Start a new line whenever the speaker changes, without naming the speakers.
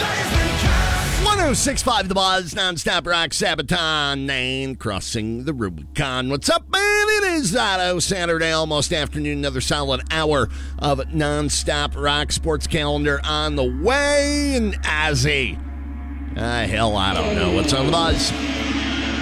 1065 The Buzz, nonstop rock, Sabaton, Maine, crossing the Rubicon. What's up, man? It is Otto, Saturday, almost afternoon, another solid hour of nonstop rock sports calendar on the way. And Azzy, hell, I don't know. What's on The Buzz?